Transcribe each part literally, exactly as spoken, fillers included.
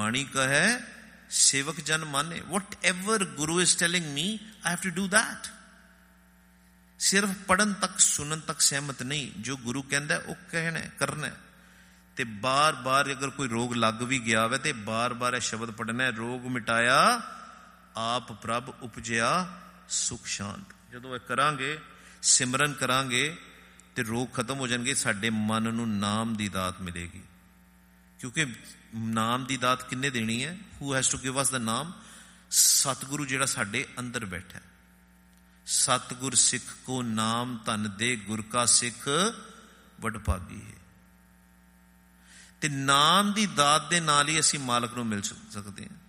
ਬਾਣੀ ਕਹੈ ਸੇਵਕ ਜਨ ਮਾਨੇ। ਵਟ ever Guru is telling me I have to do that. ਸਿਰਫ ਪੜ੍ਹਨ ਤੱਕ ਸੁਣਨ ਤੱਕ ਸਹਿਮਤ ਨਹੀਂ, ਜੋ ਗੁਰੂ ਕਹਿੰਦਾ ਉਹ ਕਹਿਣਾ ਕਰਨਾ। ਤੇ ਬਾਰ ਬਾਰ ਅਗਰ ਕੋਈ ਰੋਗ ਲੱਗ ਵੀ ਗਿਆ ਵੇ ਤੇ ਬਾਰ ਬਾਰ ਇਹ ਸ਼ਬਦ ਪੜ੍ਹਨਾ, ਰੋਗ ਮਿਟਾਇਆ ਆਪ ਪ੍ਰਭ ਉਪਜਿਆ ਸੁਖ ਸ਼ਾਂਤ। ਜਦੋਂ ਇਹ ਕਰਾਂਗੇ, ਸਿਮਰਨ ਕਰਾਂਗੇ ਤੇ ਰੋਗ ਖਤਮ ਹੋ ਜਾਣਗੇ। ਸਾਡੇ ਮਨ ਨੂੰ ਨਾਮ ਦੀ ਦਾਤ ਮਿਲੇਗੀ, ਕਿਉਂਕਿ ਨਾਮ ਦੀ ਦਾਤ ਕਿੰਨੇ ਦੇਣੀ ਹੈ? ਹੂ ਹੈਜ਼ ਟੂ ਗਿਵ ਅਸ ਦਾ ਨਾਮ? ਸਤਿਗੁਰੂ ਜਿਹੜਾ ਸਾਡੇ ਅੰਦਰ ਬੈਠਾ। ਸਤਿਗੁਰ ਸਿੱਖ ਕੋ ਨਾਮ ਧਨ ਦੇ, ਗੁਰ ਕਾ ਸਿੱਖ ਵਡਭਾਗੀ ਹੈ। ਤੇ ਨਾਮ ਦੀ ਦਾਤ ਦੇ ਨਾਲ ਹੀ ਅਸੀਂ ਮਾਲਕ ਨੂੰ ਮਿਲ ਸਕਦੇ ਹਾਂ।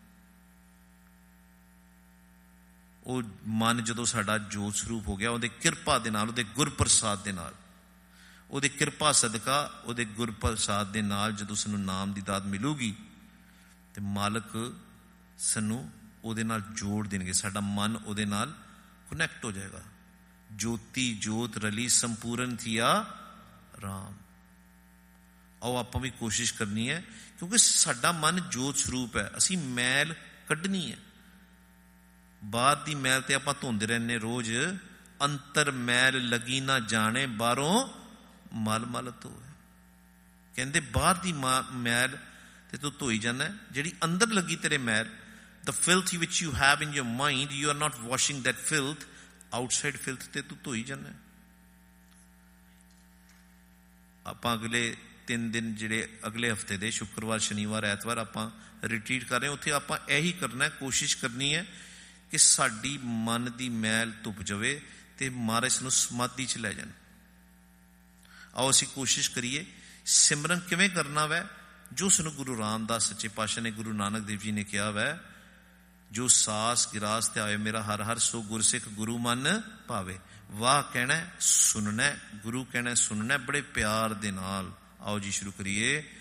ਉਹ ਮਨ ਜਦੋਂ ਸਾਡਾ ਜੋਤ ਸਰੂਪ ਹੋ ਗਿਆ, ਉਹਦੇ ਕਿਰਪਾ ਦੇ ਨਾਲ, ਉਹਦੇ ਗੁਰਪ੍ਰਸਾਦ ਦੇ ਨਾਲ, ਉਹਦੇ ਕਿਰਪਾ ਸਦਕਾ, ਉਹਦੇ ਗੁਰਪ੍ਰਸਾਦ ਦੇ ਨਾਲ ਜਦੋਂ ਸਾਨੂੰ ਨਾਮ ਦੀ ਦਾਤ ਮਿਲੂਗੀ ਤੇ ਮਾਲਕ ਸਾਨੂੰ ਉਹਦੇ ਨਾਲ ਜੋੜ ਦੇਣਗੇ। ਸਾਡਾ ਮਨ ਉਹਦੇ ਨਾਲ ਕਨੈਕਟ ਹੋ ਜਾਏਗਾ। ਜੋਤੀ ਜੋਤ ਰਲੀ ਸੰਪੂਰਨ ਥੀਆ ਰਾਮ। ਆਓ ਆਪਾਂ ਵੀ ਕੋਸ਼ਿਸ਼ ਕਰਨੀ ਹੈ, ਕਿਉਂਕਿ ਸਾਡਾ ਮਨ ਜੋਤ ਸਰੂਪ ਹੈ। ਅਸੀਂ ਮੈਲ ਕੱਢਣੀ ਹੈ। ਬਾਹਰ ਦੀ ਮੈਲ ਤੇ ਆਪਾਂ ਧੋਂਦੇ ਰਹਿੰਦੇ ਰੋਜ਼। ਅੰਤਰ ਮੈਲ ਲੱਗੀ ਨਾ ਜਾਣੇ, ਬਾਹਰੋਂ ਮਲ ਮਲ ਧੋਏ। ਕਹਿੰਦੇ ਬਾਹਰ ਦੀ ਮੈਲ ਤੇ ਤੂੰ ਧੋਈ ਜਾਣਾ, ਜਿਹੜੀ ਅੰਦਰ ਲੱਗੀ ਤੇਰੇ ਮੈਲ, the filth which you have in your mind, you are not washing that filth, outside filth ਤੇ ਤੂੰ ਧੋਈ ਜਾਣਾ। ਆਪਾਂ ਅਗਲੇ ਤਿੰਨ ਦਿਨ ਜਿਹੜੇ ਅਗਲੇ ਹਫਤੇ ਦੇ ਸ਼ੁੱਕਰਵਾਰ, ਸ਼ਨੀਵਾਰ, ਐਤਵਾਰ ਆਪਾਂ ਰਿਟਰੀਟ ਕਰ ਰਹੇ ਹਾਂ, ਉੱਥੇ ਆਪਾਂ ਇਹੀ ਕਰਨਾ, ਕੋਸ਼ਿਸ਼ ਕਰਨੀ ਹੈ ਕਿ ਸਾਡੀ ਮਨ ਦੀ ਮੈਲ ਧੁੱਪ ਜਾਵੇ ਤੇ ਮਹਾਰਾਜ ਨੂੰ ਸਮਾਧੀ 'ਚ ਲੈ ਜਾਣ। ਆਓ ਅਸੀਂ ਕੋਸ਼ਿਸ਼ ਕਰੀਏ। ਸਿਮਰਨ ਕਿਵੇਂ ਕਰਨਾ ਵੈ? ਜੋ ਸਾਨੂੰ ਗੁਰੂ ਰਾਮਦਾਸ ਸੱਚੇ ਪਾਤਸ਼ਾਹ ਨੇ, ਗੁਰੂ ਨਾਨਕ ਦੇਵ ਜੀ ਨੇ ਕਿਹਾ ਵੈ, ਜੋ ਸਾਸ ਗਿਰਾਸ ਤੇ ਆਏ ਮੇਰਾ ਹਰ ਹਰ, ਸੋ ਗੁਰਸਿੱਖ ਗੁਰੂ ਮਨ ਭਾਵੇ। ਵਾਹ ਕਹਿਣਾ, ਸੁਣਨਾ, ਗੁਰੂ ਕਹਿਣਾ, ਸੁਣਨਾ, ਬੜੇ ਪਿਆਰ ਦੇ ਨਾਲ। ਆਓ ਜੀ ਸ਼ੁਰੂ ਕਰੀਏ।